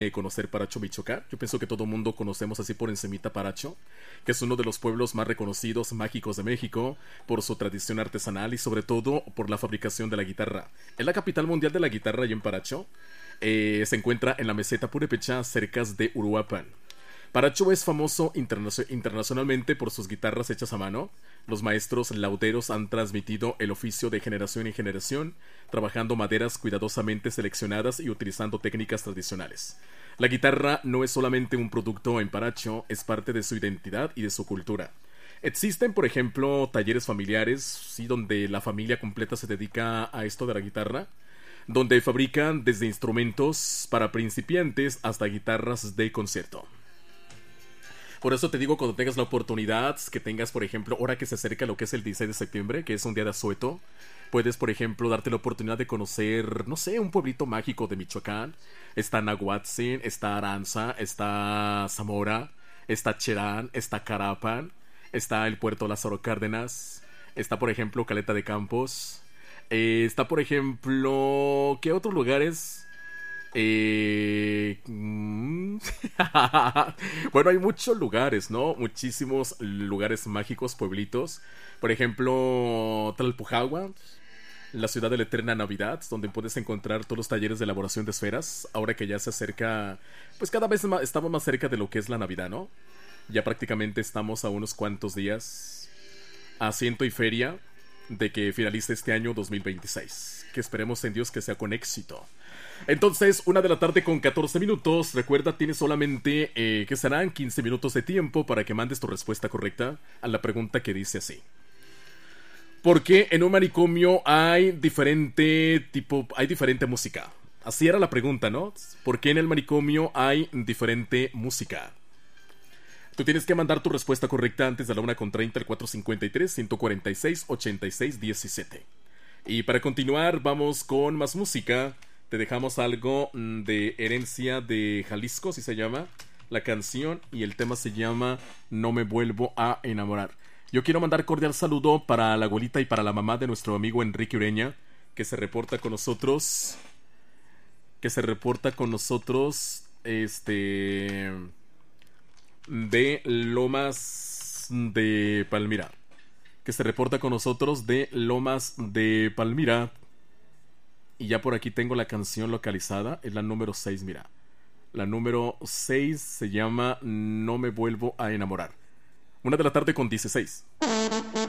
conocer Paracho, Michoacán. Yo pienso que todo mundo conocemos así por encimita Paracho, que es uno de los pueblos más reconocidos, mágicos de México, por su tradición artesanal y sobre todo por la fabricación de la guitarra. Es la capital mundial de la guitarra y en Paracho. Se encuentra en la meseta Purépecha, cerca de Uruapan. Paracho es famoso internacionalmente por sus guitarras hechas a mano. Los maestros lauderos han transmitido el oficio de generación en generación, trabajando maderas cuidadosamente seleccionadas y utilizando técnicas tradicionales. La guitarra no es solamente un producto en Paracho, es parte de su identidad y de su cultura. Existen, por ejemplo, talleres familiares, sí, donde la familia completa se dedica a esto de la guitarra, donde fabrican desde instrumentos para principiantes hasta guitarras de concierto. Por eso te digo, cuando tengas la oportunidad, que tengas, por ejemplo, ahora que se acerca lo que es el 16 de septiembre, que es un día de asueto, puedes, por ejemplo, darte la oportunidad de conocer, no sé, un pueblito mágico de Michoacán. Está Nahuatzin, está Aranza, está Zamora, está Cherán, está Carapan, está el puerto Lázaro Cárdenas, está, por ejemplo, Caleta de Campos, está, por ejemplo, ¿qué otros lugares? Bueno, hay muchos lugares, ¿no? Muchísimos lugares mágicos, pueblitos. Por ejemplo, Tlalpujagua, la ciudad de la eterna Navidad, donde puedes encontrar todos los talleres de elaboración de esferas. Ahora que ya se acerca, pues cada vez estamos más cerca de lo que es la Navidad, ¿no? Ya prácticamente estamos a unos cuantos días, asiento y feria, de que finalice este año 2026. Que esperemos en Dios que sea con éxito. Entonces, 1 de la tarde con 14 minutos. Recuerda, tienes solamente, que serán 15 minutos de tiempo para que mandes tu respuesta correcta a la pregunta que dice así. ¿Por qué en un manicomio hay diferente música? Así era la pregunta, ¿no? ¿Por qué en el manicomio hay diferente música? Tú tienes que mandar tu respuesta correcta antes de la 1:30 al 453-146-8617. Y para continuar, vamos con más música. Te dejamos algo de Herencia de Jalisco, así se llama la canción, y el tema se llama No me vuelvo a enamorar. Yo quiero mandar cordial saludo para la abuelita y para la mamá de nuestro amigo Enrique Ureña, que se reporta con nosotros, de Lomas de Palmira, Y ya por aquí tengo la canción localizada. Es la número 6, mira. La número 6 se llama No me vuelvo a enamorar. 1 de la tarde con 16.